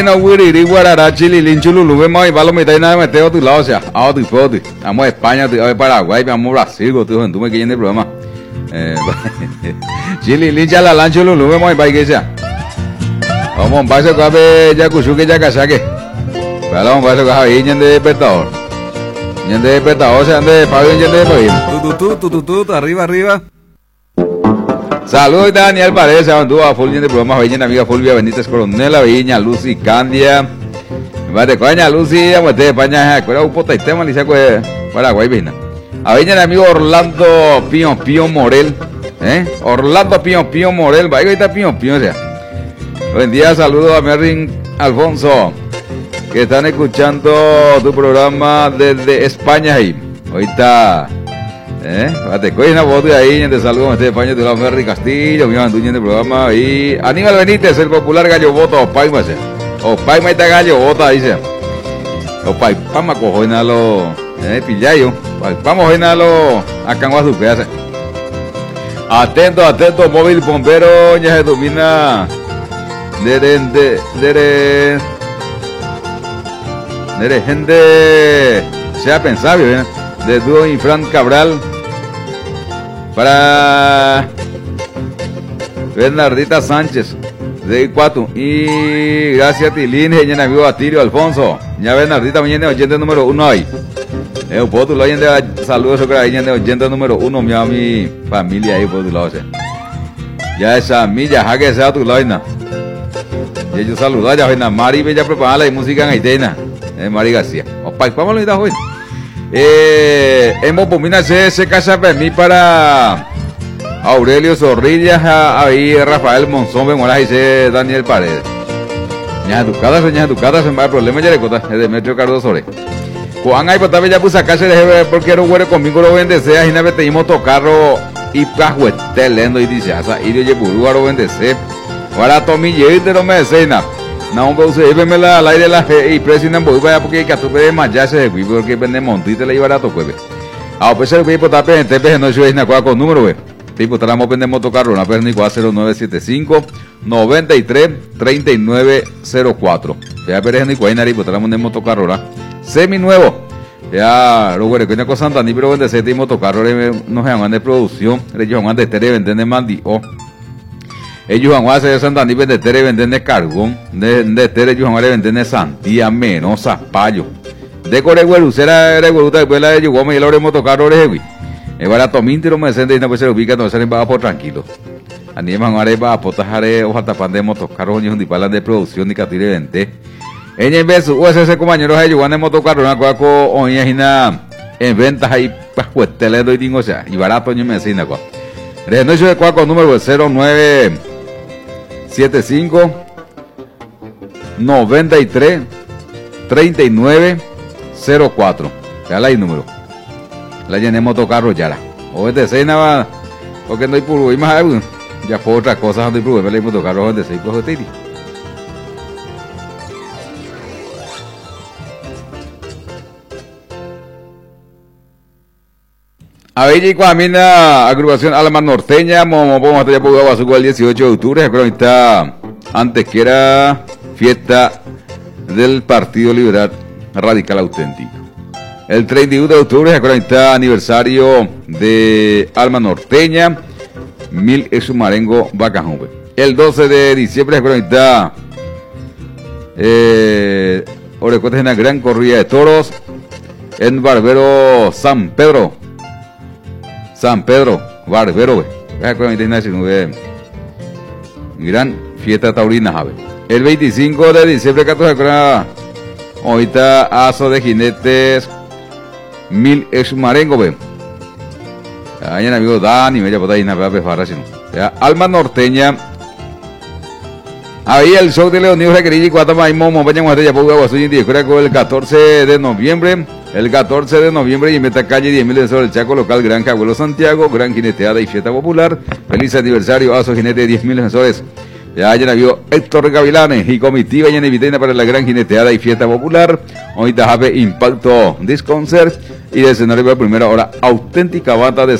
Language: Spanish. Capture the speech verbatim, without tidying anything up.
no Wiri, Guarara, Chile, Linchulu, Lubema y Palomita y nada me tengo tu lado, o sea, a tu foto. Vamos a España, a Paraguay, vamos a Brasil, tú me quieres el programa. Chile, Lincha, la Lanchulu, Lubema y Paiguesa. Vamos, un paso que ya Kusuke ya Kasake. Pero un paso que hay en de despertador. En de despertador, o sea, de Pablo y en de Pablo. Tu, tu, tu, tu, tu, tu, arriba, arriba. Saludos, Daniel Paredes, Abandúa, a Fulvia de programa, Viña, amiga Fulvia, Benítez Coronela, Viña, Lucy, Candia, Mate Coña, Lucy, Amuete de España, Cuera, Upota y Tema, Lizaco de Paraguay, Vina. A Viña, amigo Orlando Pío Pío Morel, ¿eh? Orlando Pío Pío Morel, vaya ahorita Pío Pío, o sea. Buen día, saludos a Merrin Alfonso, que están escuchando tu programa desde España ahí. Ahorita. Eh, te coges una foto de ahí, te saludo, este España, te lo Merry Castillo, mi Anduña en el programa, y Aníbal Benítez, el popular gallo bota, o Paima, o Paima está gallo bota, dice, o Paima cojo en lo, eh, pillayo, vamos a lo, acá en Guasupease. Atento, atento, móvil bombero, ya se domina, de, de, de, de, de, de, gente, sea pensable, ¿eh? De dúo Infran Cabral para Bernardita Sánchez de Iguatu y gracias Tilín, ya amigo Atirio Alfonso, ya Bernardita mañana oyente número uno ahí. Eh, puedo tu oyente, saludos a ahí de oyente número uno, mi a mi familia ahí por tu lado. Ya esa milla, ja que sea tu loina. Y yo saludo ya hoy Mari bella preparada la música en Haitena, eh, Mari García. Opa, vamos a lo hoy. Eh, hemos pomina se se casa para mí para Aurelio Zorrilla, ahí Rafael Monzón, Bemoras y se Daniel Paredes. Ya educada, señas educadas, sin más problema ya le cota, es Demetrio Cardoso Sore. Juan ahí pues ya puse acá se le porque no huele conmigo lo bendecea y nave tenemos tocarro y pajuete lendo y dice, asa y de Burúa lo bendece. Ahora Tommy Yeter no me decena. No, pues usted me la al aire la y presinan voy vaya porque que tú puedes mallarse de güey porque vende montite le barato pues. Ah, pues el güey pues está pendiente, pues no soy una cosa con número, güey. Tipo tramo pende motocarro, una perni cero nueve siete cinco noventa y tres treinta y nueve cero cuatro. Ya pero es ni cuál nariz, pues tramo de motocarro, ¿verdad? Semi nuevo. Ya, lo güey, que una cosa tan ni pero vende ese motocarro no se llaman de producción, ellos van de tere venden de mandio. Ellos van a hacer Santa Nivel de Tere venden de carbón, de, de Tere ellos van a vender de santía, menos zapallo. De Coreguerucera, Regueruta, después la de Yugome y el Ore Motocarro Orejevi. El barato mintiro me sente y no se ubica, no se le va por tranquilo. A ni van a hacer para potajar hoja tapando de motocarro, ni un dipalan de producción, ni catire de vente. En el vez, U S S compañeros de Yugan de Motocarro, una cosa con oña y nada, en ventas ahí, pues, pues, teledo y dingo, o sea, y barato, ni me decina, cosa. Renocho de cuaco número cero nueve siete cinco noventa y tres treinta y nueve cero cuatro. Ya la hay número. La llené motocarro ya la. O de cena va. Porque no hay puro. Y más ya fue otra cosa. No hay puro. Me la motocarro de seis cosas de tiri. A ver, y cuamina agrupación Alma Norteña, vamos a tener por el dieciocho de octubre, creo que está antes que era fiesta del Partido Liberal Radical Auténtico. El treinta y uno de octubre, creo que está aniversario de Alma Norteña, Mil Esumarengo Bacajumbe. El doce de diciembre, creo que está eh, Orecotes en la gran corrida de toros en Barbero San Pedro. San Pedro, Barbero, gran fiesta taurina, ¿sabe? El veinticinco de diciembre, catorce, ahorita aso de jinetes, Mil Exmarengo, ve. Ahí en amigo Dani, me llamo ahí, nada, Alma Norteña. Ahí el show de Leonido Requerilla y Guatemala y Momo, vayamos a ella, el catorce de noviembre. El catorce de noviembre y en esta calle diez mil de Sol, el Chaco local Granja Abuelo Santiago, gran jineteada y fiesta popular. Feliz aniversario a su jinete de diez mil defensores. Ya hayan habido Héctor Gavilanes y comitiva y en Evitena para la gran jineteada y fiesta popular. Hoy Tajabe Impacto Disconcert y de escenario de primera hora auténtica banda de